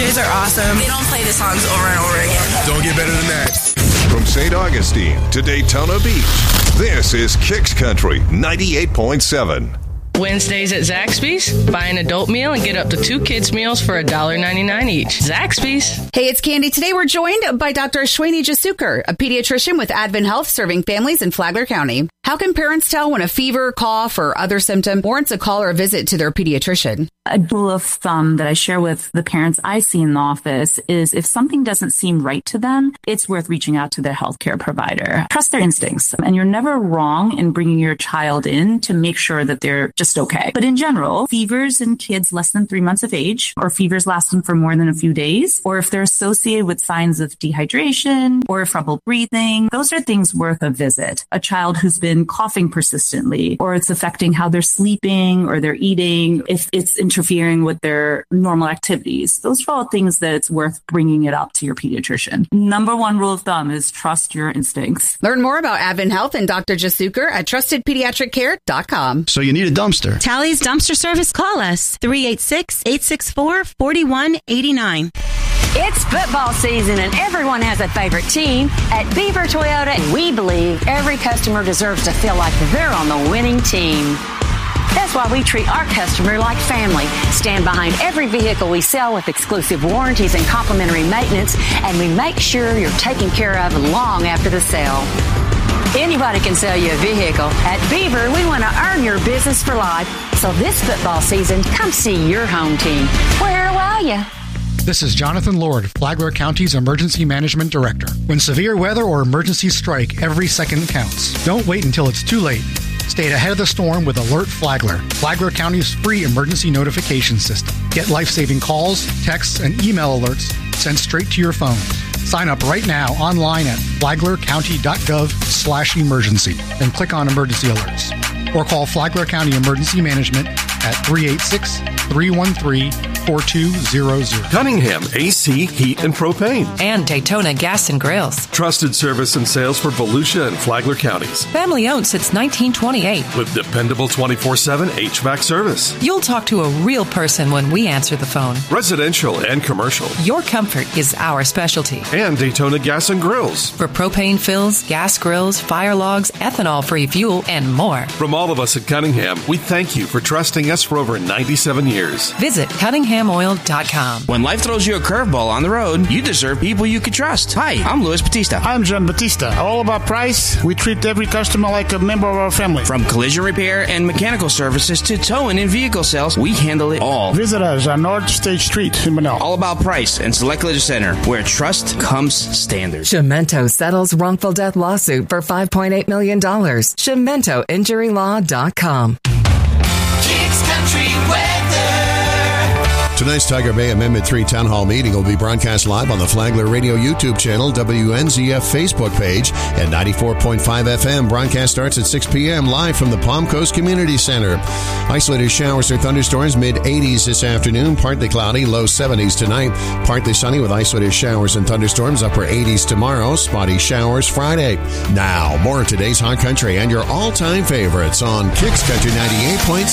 guys are awesome. They don't play the songs over and over again. Don't get better than that. From St. Augustine to Daytona Beach, this is Kicks Country 98.7. Wednesdays at Zaxby's. Buy an adult meal and get up to 2 kids' meals for $1.99 each. Zaxby's. Hey, it's Candy. Today we're joined by Dr. Ashwini Jasukar, a pediatrician with Advent Health serving families in Flagler County. How can parents tell when a fever, cough, or other symptom warrants a call or a visit to their pediatrician? A rule of thumb that I share with the parents I see in the office is if something doesn't seem right to them, it's worth reaching out to their healthcare provider. Trust their instincts. And you're never wrong in bringing your child in to make sure that they're just okay. But in general, fevers in kids less than 3 months of age, or fevers lasting for more than a few days, or if they're associated with signs of dehydration or trouble breathing, those are things worth a visit. A child who's been coughing persistently, or it's affecting how they're sleeping or they're eating, if it's interfering with their normal activities. Those are all things that it's worth bringing it up to your pediatrician. Number one rule of thumb is trust your instincts. Learn more about Advent Health and Dr. Jasukar at trustedpediatriccare.com. So you need a dumpster. Tally's Dumpster Service. Call us 386-864-4189. It's football season and everyone has a favorite team. At Beaver Toyota, we believe every customer deserves to feel like they're on the winning team. That's why we treat our customer like family. Stand behind every vehicle we sell with exclusive warranties and complimentary maintenance, and we make sure you're taken care of long after the sale. Anybody can sell you a vehicle. At Beaver, we want to earn your business for life. So this football season, come see your home team. Where are you? This is Jonathan Lord, Flagler County's Emergency Management Director. When severe weather or emergencies strike, every second counts. Don't wait until it's too late. Stay ahead of the storm with Alert Flagler, Flagler County's free emergency notification system. Get life-saving calls, texts, and email alerts sent straight to your phone. Sign up right now online at flaglercounty.gov/emergency and click on Emergency Alerts. Or call Flagler County Emergency Management at 386-313-4200. Cunningham AC, Heat, and Propane. And Daytona Gas and Grills. Trusted service and sales for Volusia and Flagler counties. Family owned since 1928. With dependable 24/7 HVAC service. You'll talk to a real person when we answer the phone. Residential and commercial. Your comfort is our specialty. And Daytona Gas and Grills. For propane fills, gas grills, fire logs, ethanol-free fuel, and more. From all of us at Cunningham, we thank you for trusting us for over 97 years. Visit CunninghamOil.com. When life throws you a curveball on the road, you deserve people you can trust. Hi, I'm Luis Batista. I'm John Batista. All about price. We treat every customer like a member of our family. From collision repair and mechanical services to towing and vehicle sales, we handle it all. Visit us on North State Street in Manila. All about price and Select Collision Center, where trust comes standard. Chimento settles wrongful death lawsuit for $5.8 million. ChimentoInjuryLaw.com. Kicks Country Weather. Tonight's Tiger Bay Amendment 3 Town Hall meeting will be broadcast live on the Flagler Radio YouTube channel, WNZF Facebook page, and 94.5 FM. Broadcast starts at 6 p.m. live from the Palm Coast Community Center. Isolated showers or thunderstorms, mid-80s this afternoon. Partly cloudy, low 70s tonight. Partly sunny with isolated showers and thunderstorms, upper 80s tomorrow. Spotty showers Friday. Now, more of today's Hot Country and your all-time favorites on Kicks Country 98.7.